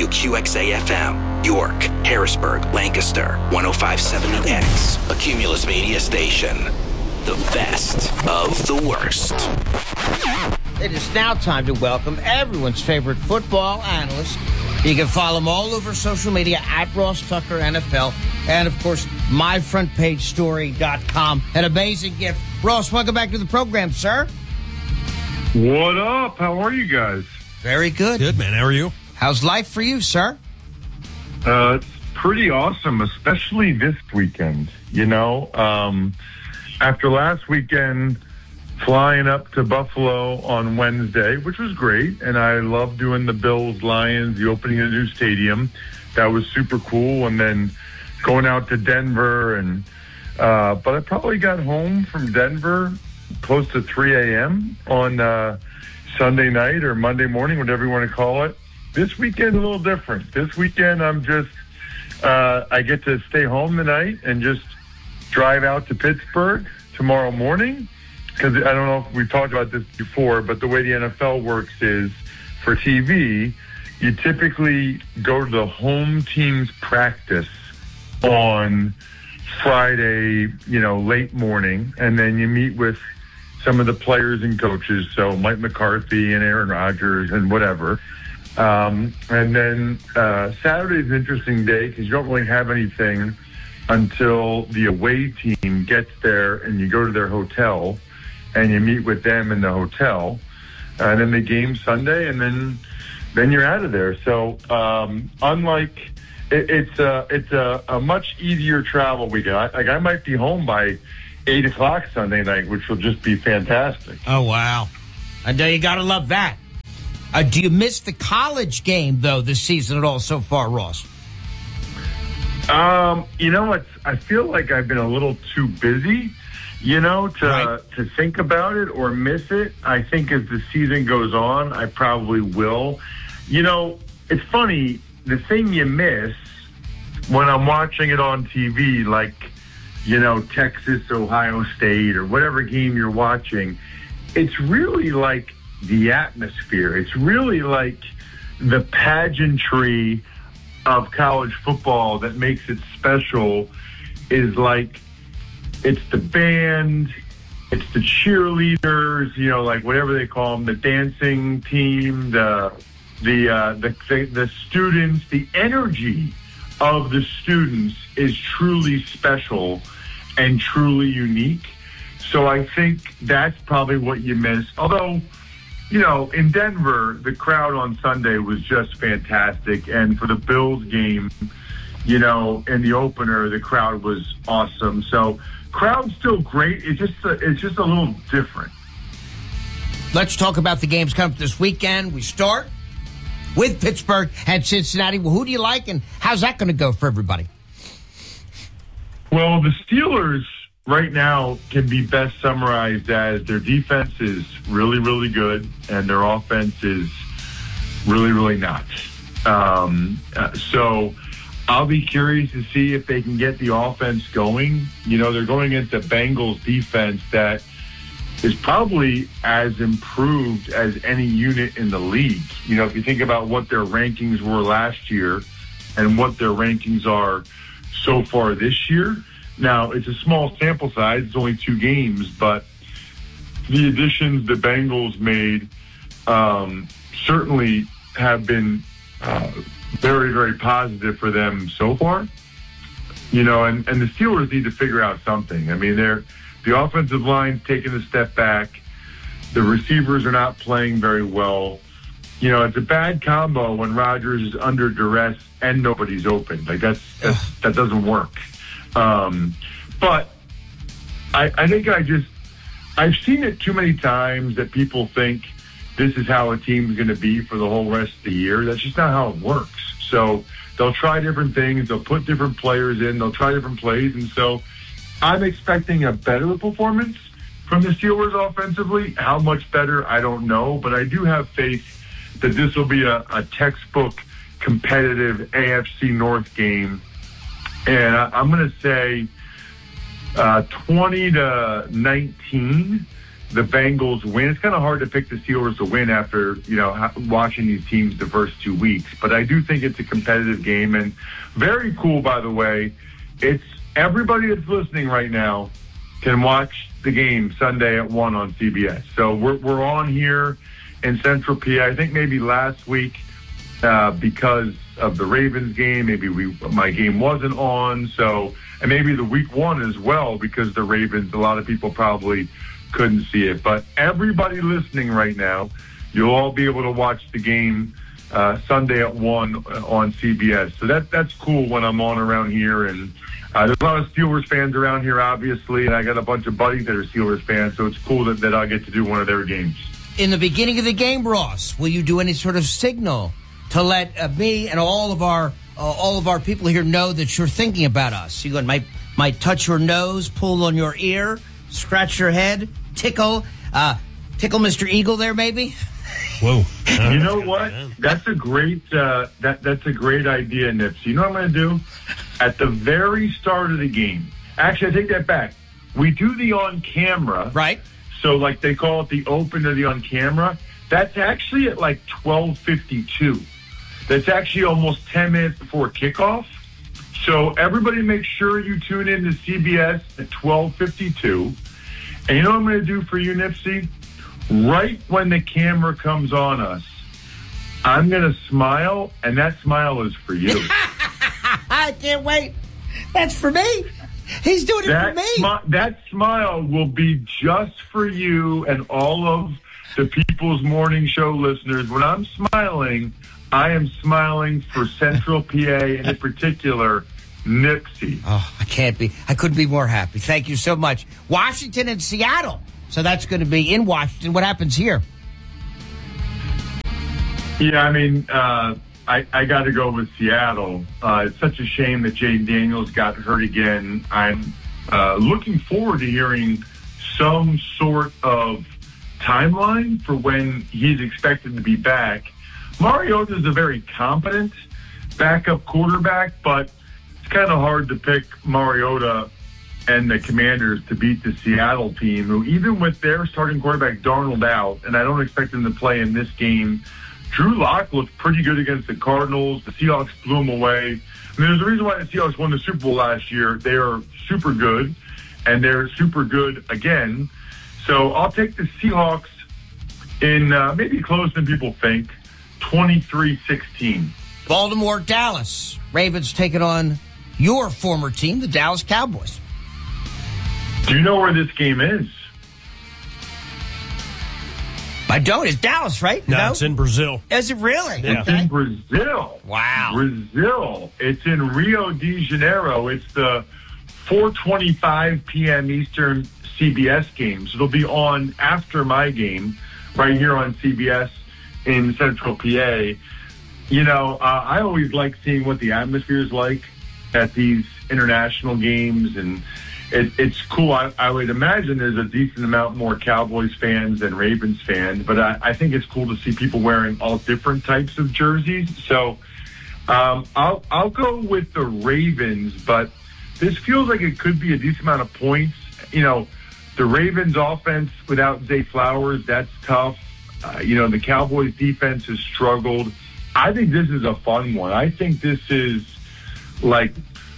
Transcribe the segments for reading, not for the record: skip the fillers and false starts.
WQXA-FM, York, Harrisburg, Lancaster, 105.7X, a Cumulus Media station. The best of the worst. It is now time to welcome everyone's favorite football analyst. You can follow him all over social media at Ross Tucker NFL. And, of course, myfrontpagestory.com. An amazing gift. Ross, welcome back to the program, sir. What up? How are you guys? Very good. Good, man. How are you? How's life for you, sir? It's pretty awesome, especially this weekend. You know, after last weekend, flying up to Buffalo on Wednesday, which was great, and I love doing the Bills-Lions, the opening of the new stadium. That was super cool, and then going out to Denver, and but I probably got home from Denver close to 3 a.m. on Sunday night or Monday morning, whatever you want to call it. This weekend a little different. This weekend I'm just I get to stay home tonight and just drive out to Pittsburgh tomorrow morning, because I don't know if we've talked about this before, but the way the NFL works is for TV, you typically go to the home team's practice on Friday, late morning, and then you meet with some of the players and coaches, so Mike McCarthy and Aaron Rodgers and whatever. And then Saturday's an interesting day because you don't really have anything until the away team gets there and you go to their hotel and you meet with them in the hotel. And then the game Sunday, and then you're out of there. So unlike it's a much easier travel weekend. I might be home by 8 o'clock Sunday night, which will just be fantastic. Oh, wow. I know you got to love that. Do you miss the college game, though, this season at all so far, Ross? I feel like I've been a little too busy, to think about it or miss it. I think as the season goes on, I probably will. It's funny, the thing you miss when I'm watching it on TV, like, Texas, Ohio State, or whatever game you're watching, it's really like the atmosphere. It's really like the pageantry of college football that makes it special. Is like, it's the band, it's the cheerleaders, like whatever they call them, the dancing team, the students, the energy of the students is truly special and truly unique. So I think that's probably what you miss. Although, in Denver, the crowd on Sunday was just fantastic. And for the Bills game, in the opener, the crowd was awesome. So crowd's still great. It's just a little different. Let's talk about the games coming up this weekend. We start with Pittsburgh and Cincinnati. Well, who do you like, and how's that going to go for everybody? Well, the Steelers right now can be best summarized as their defense is really, really good, and their offense is really, really not. So I'll be curious to see if they can get the offense going. They're going against a Bengals defense that is probably as improved as any unit in the league. If you think about what their rankings were last year and what their rankings are so far this year. Now, it's a small sample size. It's only 2 games, but the additions the Bengals made certainly have been very, very positive for them so far. And the Steelers need to figure out something. I mean, the offensive line's taking a step back. The receivers are not playing very well. It's a bad combo when Rodgers is under duress and nobody's open. Like that doesn't work. But I think I've seen it too many times that people think this is how a team's going to be for the whole rest of the year. That's just not how it works. So they'll try different things. They'll put different players in. They'll try different plays. And so I'm expecting a better performance from the Steelers offensively. How much better, I don't know. But I do have faith that this will be a textbook competitive AFC North game. And I'm going to say 20-19 the Bengals win. It's kind of hard to pick the Steelers to win after, watching these teams the first 2 weeks. But I do think it's a competitive game. And very cool, by the way. It's everybody that's listening right now can watch the game Sunday at 1 on CBS. So we're on here in Central PA. I think maybe last week because of the Ravens game, maybe my game wasn't on. So, and maybe the week 1 as well, because the Ravens, a lot of people probably couldn't see it. But everybody listening right now, you'll all be able to watch the game Sunday at 1 on CBS. So that's cool when I'm on around here. And there's a lot of Steelers fans around here, obviously, and I got a bunch of buddies that are Steelers fans, so it's cool that I get to do one of their games. In the beginning of the game, Ross, will you do any sort of signal to let me and all of our people here know that you're thinking about us? You might touch your nose, pull on your ear, scratch your head, tickle Mr. Eagle there, maybe. Whoa! You know what? That's a great that's a great idea, Nips. You know what I'm going to do? At the very start of the game, actually, I take that back. We do the on camera, right? So, like they call it the open or the on camera. That's actually at like 12:52. That's actually almost 10 minutes before kickoff. So everybody make sure you tune in to CBS at 12:52. And you know what I'm going to do for you, Nipsey? Right when the camera comes on us, I'm going to smile, and that smile is for you. I can't wait. That's for me. He's doing it for me. That smile will be just for you and all of the People's Morning Show listeners. When I'm smiling, I am smiling for Central PA, and in particular, Nipsey. Oh, I couldn't be more happy. Thank you so much. Washington and Seattle. So that's going to be in Washington. What happens here? Yeah, I mean, I got to go with Seattle. It's such a shame that Jaden Daniels got hurt again. I'm looking forward to hearing some sort of timeline for when he's expected to be back. Mariota is a very competent backup quarterback, but it's kind of hard to pick Mariota and the Commanders to beat the Seattle team, who even with their starting quarterback Darnold out, and I don't expect him to play in this game, Drew Lock looked pretty good against the Cardinals. The Seahawks blew him away. I mean, there's a reason why the Seahawks won the Super Bowl last year. They are super good, and they're super good again. So I'll take the Seahawks in maybe closer than people think, 23-16. Baltimore, Dallas. Ravens taking on your former team, the Dallas Cowboys. Do you know where this game is? I don't. It's Dallas, right? No, it's in Brazil. Is it really? Yeah. It's in Brazil. Wow. Brazil. It's in Rio de Janeiro. It's the 4:25 p.m. Eastern CBS game. So it'll be on after my game right here on CBS in Central PA. You know, I always like seeing what the atmosphere is like at these international games, and it's cool. I would imagine there's a decent amount more Cowboys fans than Ravens fans, but I think it's cool to see people wearing all different types of jerseys. So I'll go with the Ravens, but this feels like it could be a decent amount of points. You know, the Ravens offense without Zay Flowers, that's tough. The Cowboys defense has struggled. I think this is a fun one. I think this is like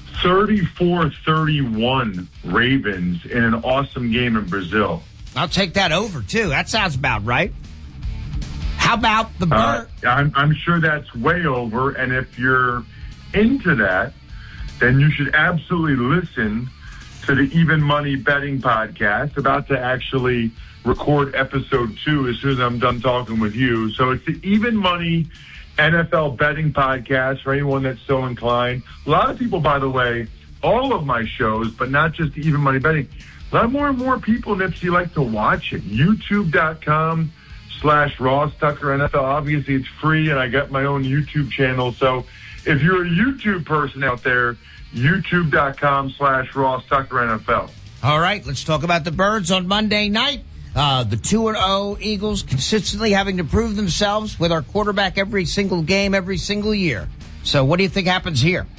34-31 Ravens in an awesome game in Brazil. I'll take that over, too. That sounds about right. How about the bird? I'm sure that's way over, and if you're into that, then you should absolutely listen to the Even Money Betting Podcast. About to actually record episode 2 as soon as I'm done talking with you. So it's the Even Money NFL Betting Podcast for anyone that's so inclined. A lot of people, by the way, all of my shows, but not just the Even Money Betting, a lot more and more people, Nipsey, like to watch it. YouTube.com/Ross Tucker NFL. Obviously, it's free, and I got my own YouTube channel. So if you're a YouTube person out there, YouTube.com/Ross Tucker NFL. All right, let's talk about the Birds on Monday night. The 2-0 Eagles consistently having to prove themselves with our quarterback every single game, every single year. So what do you think happens here?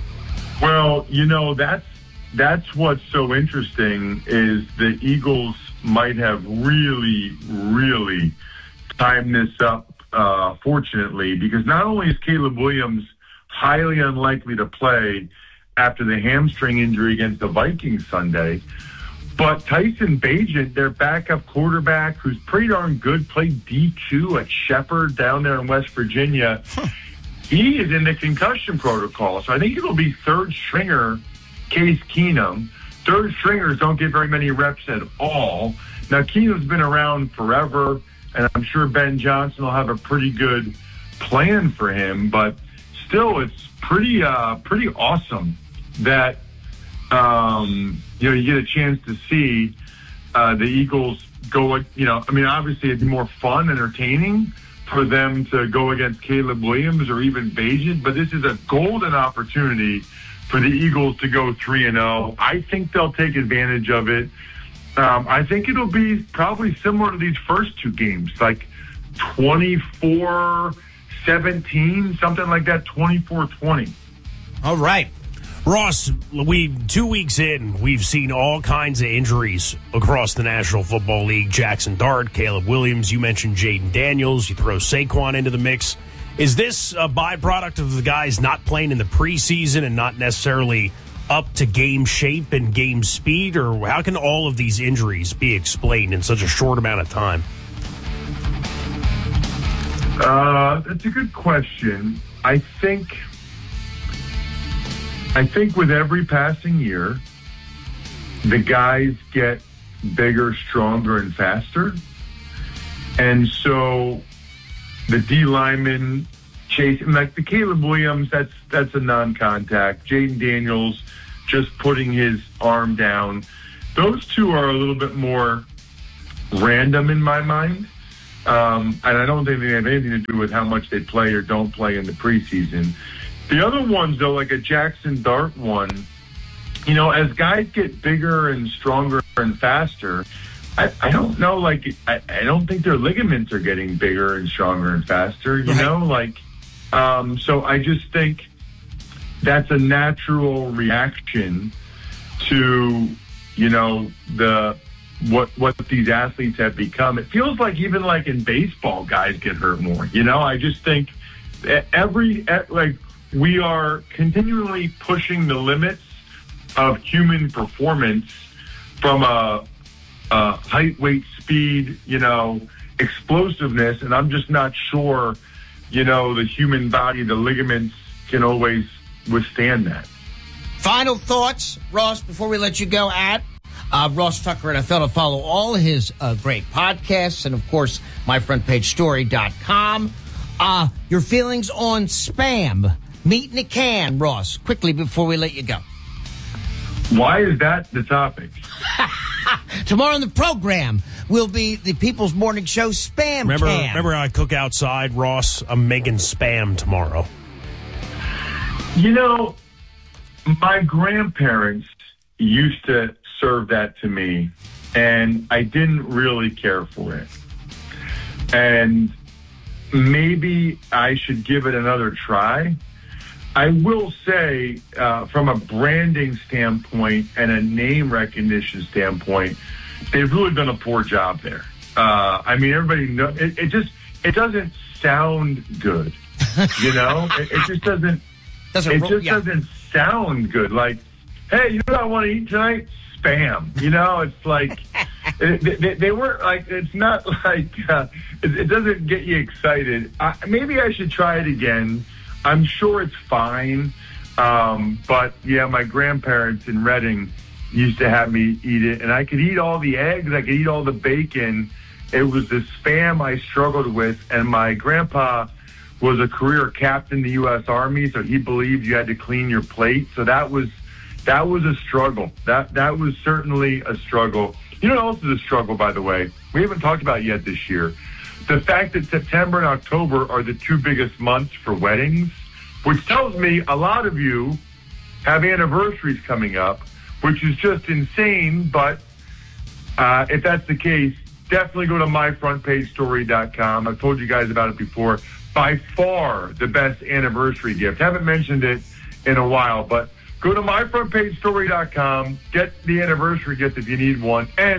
Well, that's what's so interesting is the Eagles might have really, really timed this up, fortunately, because not only is Caleb Williams highly unlikely to play after the hamstring injury against the Vikings Sunday, but Tyson Bagent, their backup quarterback, who's pretty darn good, played D2 at Shepherd down there in West Virginia. He is in the concussion protocol. So I think it'll be third stringer Case Keenum. Third stringers don't get very many reps at all. Now, Keenum's been around forever, and I'm sure Ben Johnson will have a pretty good plan for him. But still, it's pretty awesome that you get a chance to see the Eagles go. Obviously it'd be more fun, entertaining for them to go against Caleb Williams or even Bagent, but this is a golden opportunity for the Eagles to go 3-0. I think they'll take advantage of it. I think it'll be probably similar to these first two games, like 24-17, something like that, 24-20. All right. Ross, 2 weeks in, we've seen all kinds of injuries across the National Football League. Jackson Dart, Caleb Williams, you mentioned Jaden Daniels, you throw Saquon into the mix. Is this a byproduct of the guys not playing in the preseason and not necessarily up to game shape and game speed, or how can all of these injuries be explained in such a short amount of time? That's a good question. I think with every passing year, the guys get bigger, stronger, and faster. And so the D lineman chasing, like the Caleb Williams, that's a non-contact. Jaden Daniels just putting his arm down. Those two are a little bit more random in my mind. And I don't think they have anything to do with how much they play or don't play in the preseason. The other ones, though, like a Jackson Dart one, as guys get bigger and stronger and faster, I don't know, I don't think their ligaments are getting bigger and stronger and faster, so I just think that's a natural reaction to, what these athletes have become. It feels like even like in baseball, guys get hurt more. I just think we are continually pushing the limits of human performance from a height, weight, speed, explosiveness, and I'm just not sure, the human body, the ligaments can always withstand that. Final thoughts, Ross, before we let you go at Ross Tucker NFL, to follow all his great podcasts and, of course, myfrontpagestory.com. Your feelings on Spam, meat in a can, Ross, quickly before we let you go. Why is that the topic? Tomorrow on the program will be the People's Morning Show Spam Can. Remember I cook outside, Ross? I'm making Spam tomorrow. My grandparents used to serve that to me, and I didn't really care for it. And maybe I should give it another try. I will say, from a branding standpoint and a name recognition standpoint, they've really done a poor job there. Everybody knows it doesn't sound good. It just doesn't. Doesn't sound good. Like, hey, you know what I want to eat tonight? Spam. It's like they weren't like. It's not like it doesn't get you excited. Maybe I should try it again. I'm sure it's fine. But yeah, my grandparents in Reading used to have me eat it, and I could eat all the eggs, I could eat all the bacon. It was the Spam I struggled with, and my grandpa was a career captain in the U.S. Army, so he believed you had to clean your plate. So that was a struggle. That was certainly a struggle. You know what else is a struggle, by the way? We haven't talked about it yet this year. The fact that September and October are the two biggest months for weddings, which tells me a lot of you have anniversaries coming up, which is just insane. But if that's the case, definitely go to myfrontpagestory.com. I've told you guys about it before. By far the best anniversary gift. Haven't mentioned it in a while, but go to myfrontpagestory.com, get the anniversary gift if you need one, and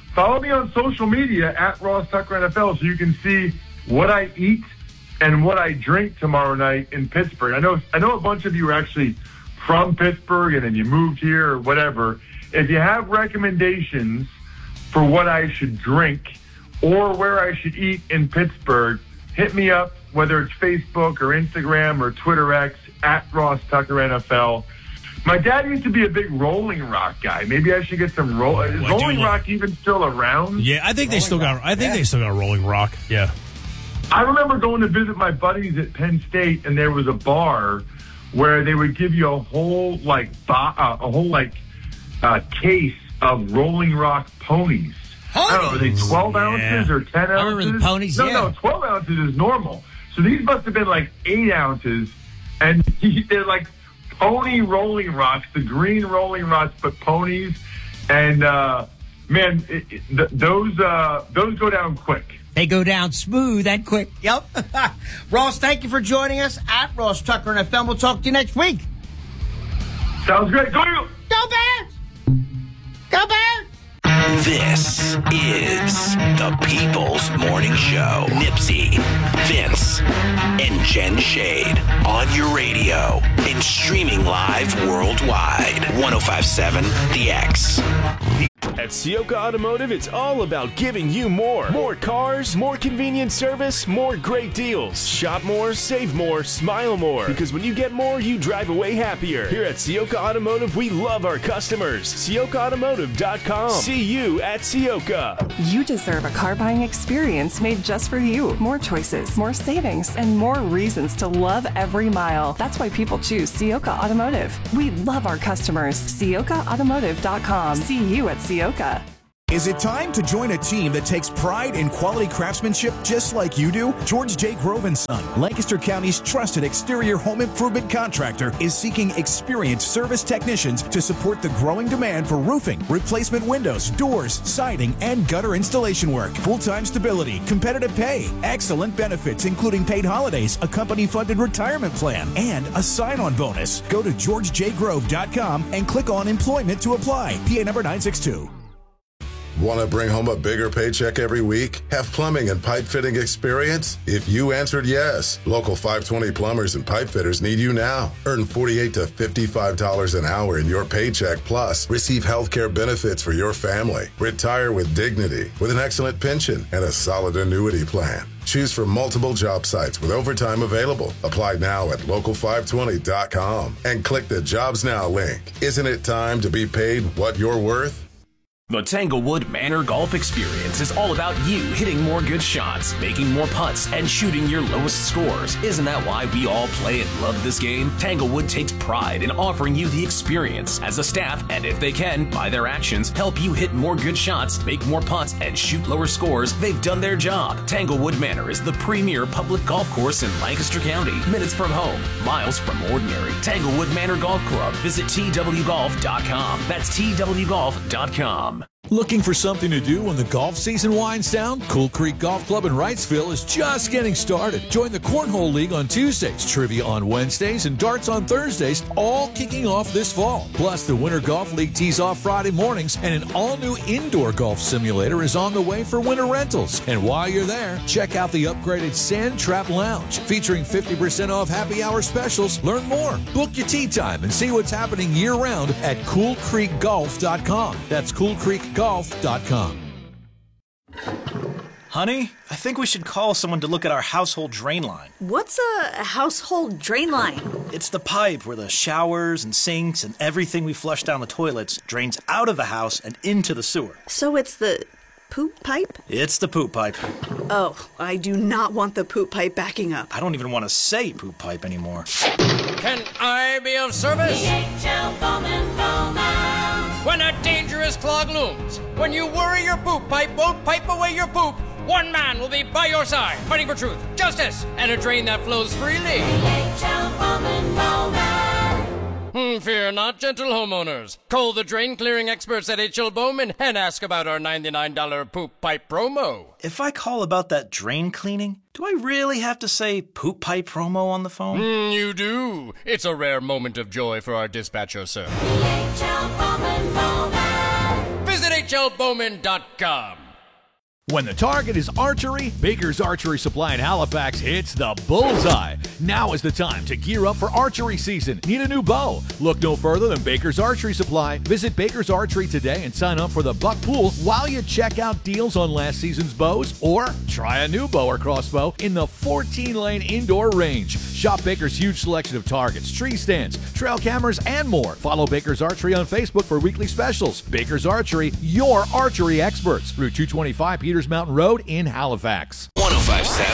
follow me on social media at Ross Tucker NFL so you can see what I eat and what I drink tomorrow night in Pittsburgh. I know a bunch of you are actually from Pittsburgh and then you moved here or whatever. If you have recommendations for what I should drink or where I should eat in Pittsburgh, hit me up, whether it's Facebook or Instagram or Twitter X at Ross Tucker NFL. My dad used to be a big Rolling Rock guy. Maybe I should get some Is Rolling Rock even still around? Yeah, I think they still got. I think they still got Rolling Rock. Yeah. I remember going to visit my buddies at Penn State, and there was a bar where they would give you a whole case of Rolling Rock ponies. I don't know, are they 12 ounces or 10 ounces? I remember the ponies, No, 12 ounces is normal. So these must have been like 8 ounces, and they're like pony Rolling Rocks, the green Rolling Rocks, but ponies. And, man, those go down quick. They go down smooth and quick. Yep. Ross, thank you for joining us at Ross Tucker NFL. We'll talk to you next week. Sounds great. Go Bears! Go Bears! This is the People's Morning Show. Nipsey, Vince, and Jen Shade on your radio and streaming live worldwide. 105.7 The X. At Ciocca Automotive, it's all about giving you more. More cars, more convenient service, more great deals. Shop more, save more, smile more. Because when you get more, you drive away happier. Here at Ciocca Automotive, we love our customers. CioccaAutomotive.com. See you at Ciocca. You deserve a car buying experience made just for you. More choices, more savings, and more reasons to love every mile. That's why people choose Ciocca Automotive. We love our customers. CioccaAutomotive.com. See you at Ciocca. Is it time to join a team that takes pride in quality craftsmanship just like you do? George J. Grove & Son, Lancaster County's trusted exterior home improvement contractor, is seeking experienced service technicians to support the growing demand for roofing, replacement windows, doors, siding, and gutter installation work. Full-time stability, competitive pay, excellent benefits including paid holidays, a company-funded retirement plan, and a sign-on bonus. Go to georgejgrove.com and click on Employment to apply. PA number 962. Want to bring home a bigger paycheck every week? Have plumbing and pipe fitting experience? If you answered yes, local 520 plumbers and pipe fitters need you now. Earn $48 to $55 an hour in your paycheck, plus receive health care benefits for your family. Retire with dignity with an excellent pension and a solid annuity plan. Choose from multiple job sites with overtime available. Apply now at local520.com and click the Jobs Now link. Isn't it time to be paid what you're worth? The Tanglewood Manor Golf Experience is all about you hitting more good shots, making more putts, and shooting your lowest scores. Isn't that why we all play and love this game? Tanglewood takes pride in offering you the experience as a staff, and if they can, by their actions, help you hit more good shots, make more putts, and shoot lower scores. They've done their job. Tanglewood Manor is the premier public golf course in Lancaster County. Minutes from home, miles from ordinary. Tanglewood Manor Golf Club. Visit twgolf.com. That's twgolf.com. Looking for something to do when the golf season winds down? Cool Creek Golf Club in Wrightsville is just getting started. Join the Cornhole League on Tuesdays, trivia on Wednesdays, and darts on Thursdays, all kicking off this fall. Plus, the Winter Golf League tees off Friday mornings, and an all-new indoor golf simulator is on the way for winter rentals. And while you're there, check out the upgraded Sand Trap Lounge, featuring 50% off happy hour specials. Learn more. Book your tee time and see what's happening year-round at CoolCreekGolf.com. That's CoolCreekGolf.com. Honey, I think we should call someone to look at our household drain line. What's a household drain line? It's the pipe where the showers and sinks and everything we flush down the toilets drains out of the house and into the sewer. So it's the poop pipe? It's the poop pipe. Oh, I do not want the poop pipe backing up. I don't even want to say poop pipe anymore. Can I be of service? DHL Bowman Bowman. When a dangerous clog looms, when you worry your poop pipe won't pipe away your poop, one man will be by your side, fighting for truth, justice, and a drain that flows freely. DHL Bowman Bowman. Fear not, gentle homeowners. Call the drain clearing experts at H.L. Bowman and ask about our $99 poop pipe promo. If I call about that drain cleaning, do I really have to say poop pipe promo on the phone? You do. It's a rare moment of joy for our dispatcher, sir. DHL Bowman Bowman. Visit NHLBowman.com. When the target is archery, Baker's Archery Supply in Halifax hits the bullseye. Now is the time to gear up for archery season. Need a new bow? Look no further than Baker's Archery Supply. Visit Baker's Archery today and sign up for the Buck Pool while you check out deals on last season's bows, or try a new bow or crossbow in the 14-lane indoor range. Shop Baker's huge selection of targets, tree stands, trail cameras, and more. Follow Baker's Archery on Facebook for weekly specials. Baker's Archery, your archery experts. Route 225 Peters Mountain Road in Halifax. 105.7